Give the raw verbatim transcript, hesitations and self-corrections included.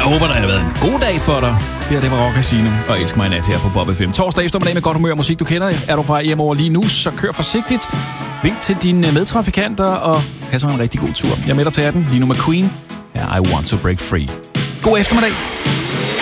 Jeg håber, der har været en god dag for dig. Det her, det var Rock Casino og Elsk mig i nat her på Bob F M. Torsdag eftermiddag med godt humør og musik, du kender. Er du fra hjem over lige nu, så kør forsigtigt. Vink til dine medtrafikanter og have så en rigtig god tur. Jeg er med dig til den. Lige nu med Queen. Ja, I Want to Break Free. God eftermiddag.